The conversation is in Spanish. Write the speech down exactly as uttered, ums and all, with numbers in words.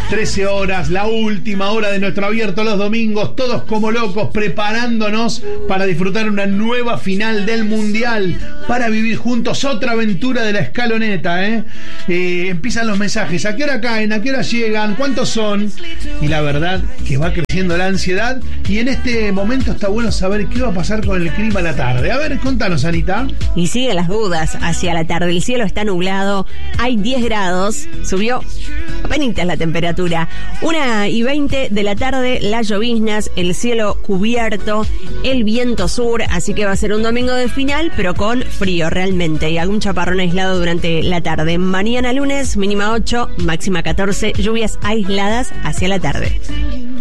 trece horas, la última hora de nuestro abierto los domingos, todos como locos preparándonos para disfrutar una nueva final del Mundial, para vivir juntos otra aventura de la escaloneta, ¿eh? Eh, empiezan los mensajes, ¿a qué hora caen? ¿A qué hora llegan? ¿Cuántos son? Y la verdad que va creciendo la ansiedad, y en este momento está bueno saber qué va a pasar con el clima a la tarde. A ver, contanos, Anita. Y siguen las dudas hacia la tarde, el cielo está nublado, hay diez grados, subió apenitas la temperatura, una y veinte de la tarde, las lloviznas, el cielo cubierto, el viento sur, así que va a ser un domingo de final, pero con frío realmente, y algún chaparrón aislado durante la tarde. Mañana lunes, mínima ocho, máxima catorce, lluvias aisladas hacia la tarde.